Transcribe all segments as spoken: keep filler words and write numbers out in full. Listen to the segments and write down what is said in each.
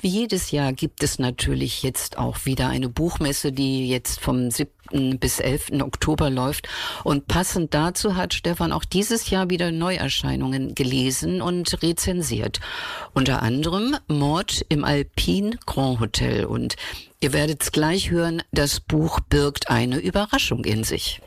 Wie jedes Jahr gibt es natürlich jetzt auch wieder eine Buchmesse, die jetzt vom siebten bis elften Oktober läuft. Und passend dazu hat Stefan auch dieses Jahr wieder Neuerscheinungen gelesen und rezensiert. Unter anderem Mord im Alpine Grand Hotel. Und ihr werdet es gleich hören, das Buch birgt eine Überraschung in sich.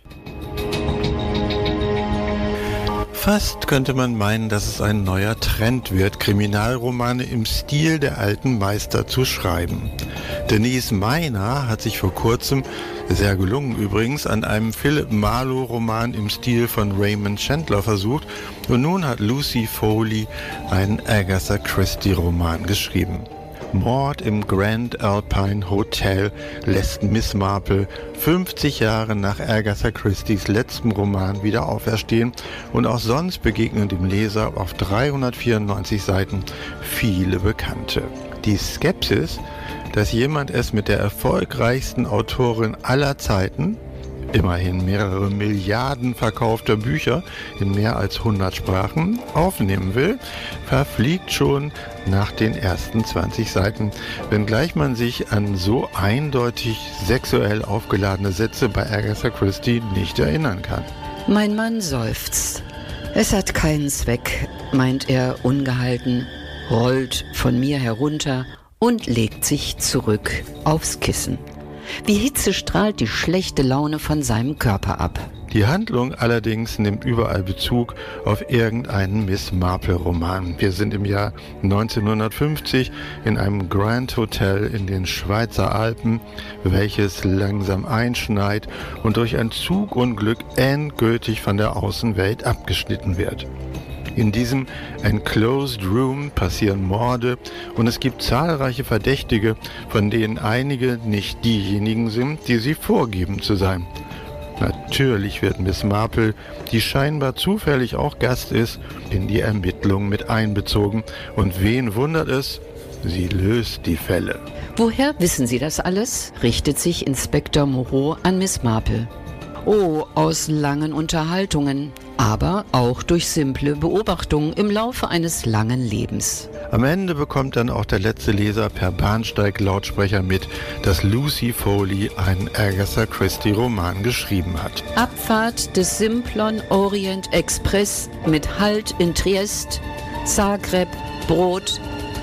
Fast könnte man meinen, dass es ein neuer Trend wird, Kriminalromane im Stil der alten Meister zu schreiben. Denise Meiner hat sich vor kurzem, sehr gelungen übrigens, an einem Philip Marlowe-Roman im Stil von Raymond Chandler versucht und nun hat Lucy Foley einen Agatha Christie-Roman geschrieben. Mord im Grand Alpine Hotel lässt Miss Marple fünfzig Jahre nach Agatha Christies letztem Roman wieder auferstehen und auch sonst begegnen dem Leser auf dreihundertvierundneunzig Seiten viele Bekannte. Die Skepsis, dass jemand es mit der erfolgreichsten Autorin aller Zeiten, immerhin mehrere Milliarden verkaufter Bücher in mehr als hundert Sprachen, aufnehmen will, verfliegt schon nach den ersten zwanzig Seiten, wenngleich man sich an so eindeutig sexuell aufgeladene Sätze bei Agatha Christie nicht erinnern kann. Mein Mann seufzt. Es hat keinen Zweck, meint er ungehalten, rollt von mir herunter und legt sich zurück aufs Kissen. Wie Hitze strahlt die schlechte Laune von seinem Körper ab. Die Handlung allerdings nimmt überall Bezug auf irgendeinen Miss Marple-Roman. Wir sind im Jahr neunzehnhundertfünfzig in einem Grand Hotel in den Schweizer Alpen, welches langsam einschneit und durch ein Zugunglück endgültig von der Außenwelt abgeschnitten wird. In diesem Enclosed Room passieren Morde und es gibt zahlreiche Verdächtige, von denen einige nicht diejenigen sind, die sie vorgeben zu sein. Natürlich wird Miss Marple, die scheinbar zufällig auch Gast ist, in die Ermittlungen mit einbezogen. Und wen wundert es? Sie löst die Fälle. Woher wissen Sie das alles? Richtet sich Inspektor Moreau an Miss Marple. Oh, aus langen Unterhaltungen, aber auch durch simple Beobachtungen im Laufe eines langen Lebens. Am Ende bekommt dann auch der letzte Leser per Bahnsteig-Lautsprecher mit, dass Lucy Foley einen Agatha Christie-Roman geschrieben hat. Abfahrt des Simplon Orient Express mit Halt in Triest, Zagreb, Brod,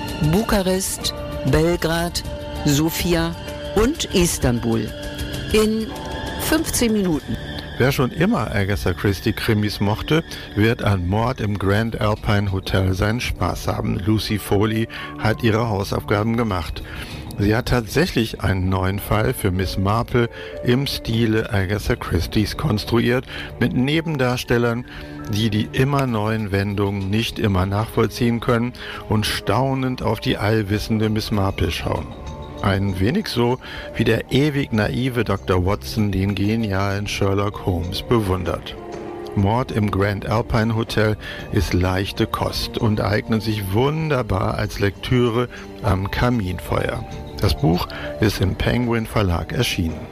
Bukarest, Belgrad, Sofia und Istanbul. In fünfzehn Minuten. Wer schon immer Agatha Christie-Krimis mochte, wird an Mord im Grand Alpine Hotel seinen Spaß haben. Lucy Foley hat ihre Hausaufgaben gemacht. Sie hat tatsächlich einen neuen Fall für Miss Marple im Stile Agatha Christies konstruiert, mit Nebendarstellern, die die immer neuen Wendungen nicht immer nachvollziehen können und staunend auf die allwissende Miss Marple schauen. Ein wenig so, wie der ewig naive Doktor Watson den genialen Sherlock Holmes bewundert. Mord im Grand Alpine Hotel ist leichte Kost und eignet sich wunderbar als Lektüre am Kaminfeuer. Das Buch ist im Penguin Verlag erschienen.